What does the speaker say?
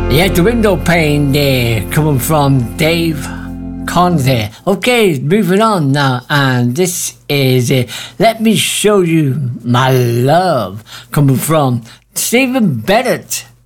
Yeah, the window pane there, coming from Dave Connor there. Okay, moving on now, and this is Let Me Show You My Love, coming from Stephen Bennett.